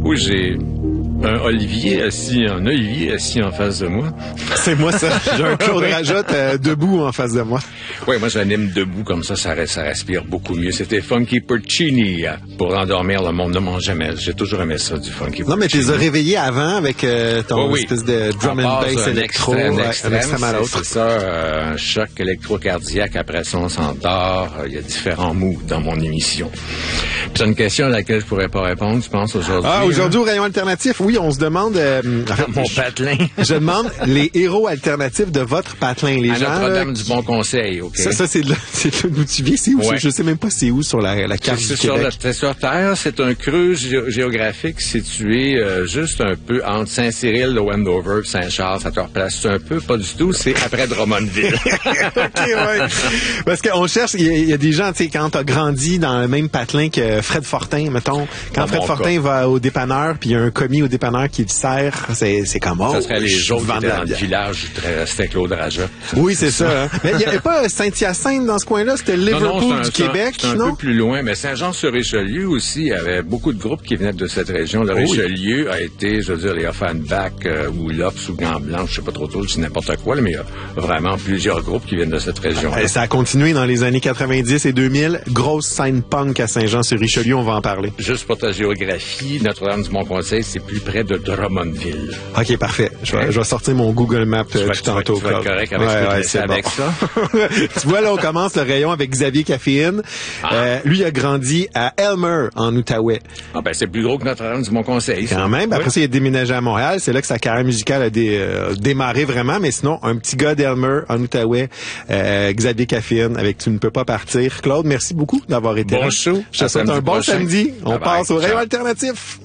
où j'ai un olivier assis en face de moi. C'est moi, ça. J'ai un Claude Rajotte debout en face de moi. Oui, moi, j'anime debout comme ça respire beaucoup mieux. C'était Funky Porcini pour endormir le monde. Ne mange jamais. J'ai toujours aimé ça, du Funky Porcini. Non, mais tu les as réveillés avant avec ton espèce de drum and bass électro. Un extrême à l'autre. C'est ça, un choc électrocardiaque. Après ça, on s'endort. Il y a différents moods dans mon émission. Puis c'est une question à laquelle je pourrais pas répondre, tu penses, aujourd'hui? Ah, aujourd'hui, au rayon alternatif, oui, on se demande... mon patelin. Je demande les héros alternatifs de votre patelin. Les à gens... Notre-Dame du Bon Conseil, OK? Ça, c'est là d'où tu viens. C'est où? Ouais. Je sais même pas c'est où sur la carte du Québec. C'est sur Terre. C'est un creux géographique situé juste un peu entre Saint-Cyril, le Wendover, Saint-Charles. Ça te replace un peu? Pas du tout. C'est après Drummondville. OK, ouais. Parce qu'on cherche... Il y a des gens, tu sais, quand t'as grandi dans le même patelin que Fred Fortin, mettons. Quand Fred Fortin va au dépanneur, puis il y a un commis au dépanneur qui le sert, c'est comme... Ça serait les autres qui étaient dans le village où restait Claude Rajotte. Oui, c'est ça. Hein. Mais il n'y avait pas Saint-Hyacinthe dans ce coin-là, c'était Liverpool du Québec, non? Un peu plus loin, mais Saint-Jean-sur-Richelieu aussi, il y avait beaucoup de groupes qui venaient de cette région. Le Richelieu a été, je veux dire, les Offenbach ou Lops ou Gant-Blanc, je sais pas trop, c'est n'importe quoi, là, mais il y a vraiment plusieurs groupes qui viennent de cette région. Ça a continué dans les années 90 et 2000. Grosse scène punk à Saint-Jean-sur-Richelieu, on va en parler. Juste pour ta géographie, Notre-Dame-du-Mont-Conseil, c'est plus près de Drummondville. OK, parfait. Je vais sortir mon Google Maps tout tantôt. Tu vas être correct avec ça. Tu vois, là, on commence le rayon avec Xavier Caféine. Lui, il a grandi à Elmer, en Outaouais. Ah, ben, c'est plus gros que Notre-Dame-du-Mont-Conseil. Quand même. Après ça, il a déménagé à Montréal. C'est là que sa carrière musicale a démarré vraiment. Mais sinon, un petit gars d'Elmer, en Outaouais, Xavier Caféine, avec Tu ne peux pas partir. Claude, merci beaucoup d'avoir été là. Bon show. Je te souhaite un bon samedi. On passe au rayon alternatif.